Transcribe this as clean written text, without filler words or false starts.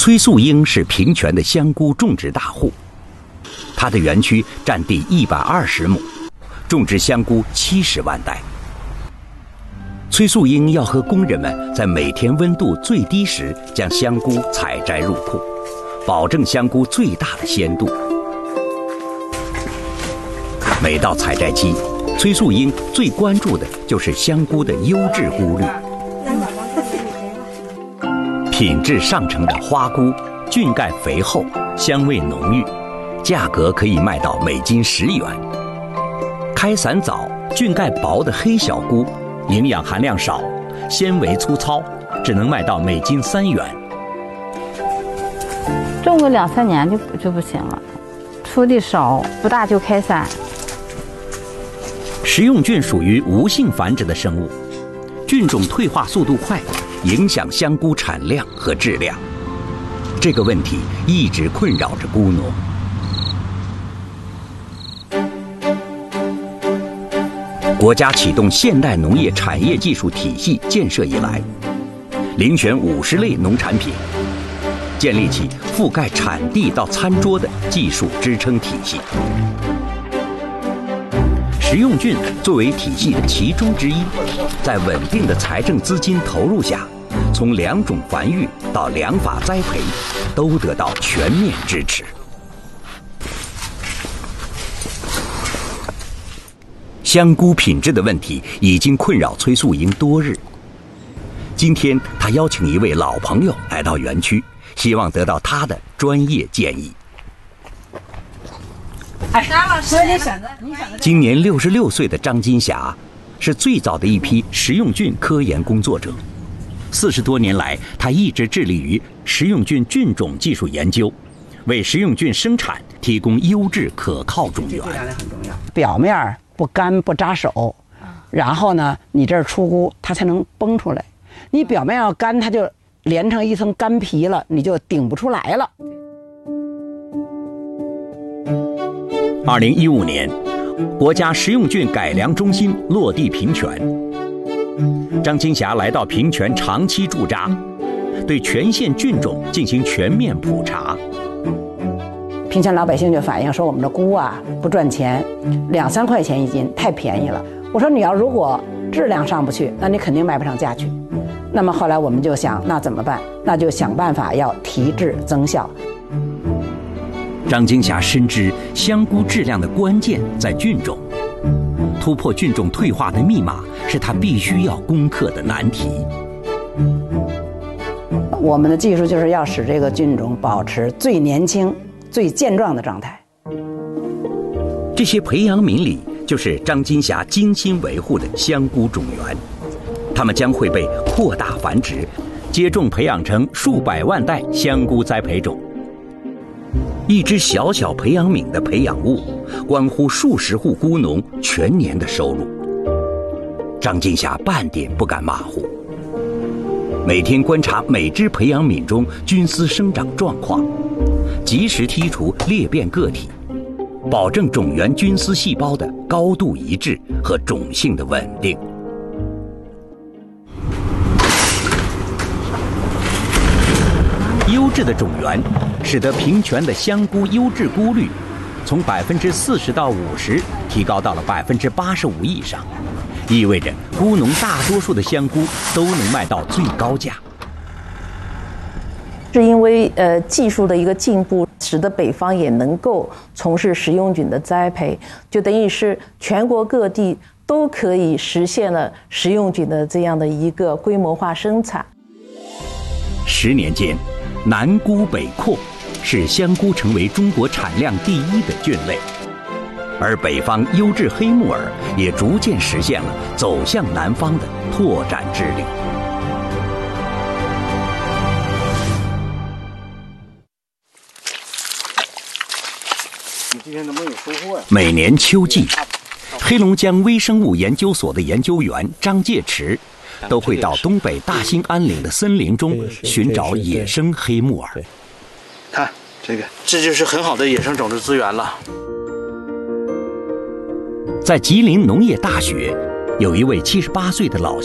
崔素英是平泉的香菇种植大户，她的园区占地120亩，种植香菇70万袋。崔素英要和工人们在每天温度最低时将香菇采摘入库，保证香菇最大的鲜度。每到采摘期，崔素英最关注的就是香菇的优质菇率。品质上乘的花菇，菌盖肥厚，香味浓郁，价格可以卖到每斤10元。开伞早、菌盖薄的黑小菇，营养含量少，纤维粗糙，只能卖到每斤3元。 种个2、3年就不行了，出的少，不大就开伞。 食用菌属于无性繁殖的生物，菌种退化速度快，影响香菇产量和质量。这个问题一直困扰着菇农。国家启动现代农业产业技术体系建设以来，遴选50类农产品，建立起覆盖产地到餐桌的技术支撑体系。食用菌作为体系的其中之一，在稳定的财政资金投入下，从2种繁育到2法栽培，都得到全面支持。香菇品质的问题已经困扰崔素英多日。今天，她邀请一位老朋友来到园区，希望得到他的专业建议。 张老师， 今年66岁的张金霞，是最早的一批食用菌科研工作者。40多年来，他一直致力于食用菌菌种技术研究，为食用菌生产提供优质可靠种源。 表面不干不扎手，然后呢，你这儿出菇它才能崩出来。你表面要干，它就连成一层干皮了，你就顶不出来了。 2015年，国家食用菌改良中心落地平泉。张金霞来到平泉长期驻扎，对全县菌种进行全面普查。 平泉老百姓就反映说，我们的菇啊不赚钱，2、3块钱一斤，太便宜了。我说你要如果质量上不去，那你肯定卖不上价去。那么后来我们就想，那怎么办？那就想办法要提质增效。 张金霞深知香菇质量的关键在菌种，突破菌种退化的密码是他必须要攻克的难题。 我们的技术就是要使这个菌种保持最年轻、最健壮的状态。 这些培养皿里就是张金霞精心维护的香菇种源，它们将会被扩大繁殖，接种培养成数百万袋香菇栽培种。一只小小培养皿的培养物，关乎数十户菇农全年的收入。张金霞半点不敢马虎，每天观察每只培养皿中菌丝生长状况，及时剔除裂变个体，保证种源菌丝细胞的高度一致和种性的稳定。优质的种源使得平泉的香菇优质菇率从40%到50%提高到了85%以上，意味着菇农大多数的香菇都能卖到最高价。 是因为技术的一个进步，使得北方也能够从事食用菌的栽培，就等于是全国各地都可以实现了食用菌的这样的一个规模化生产。 10年间，南菇北扩，使香菇成为中国产量第1的菌类，而北方优质黑木耳也逐渐实现了走向南方的拓展之旅。 你今天能不能有收获呀？ 每年秋季，黑龙江微生物研究所的研究员张介池都会到东北大兴安岭的森林中寻找野生黑木耳。 看这就是很好的野生种子资源了。 在吉林农业大学，有一位78岁的老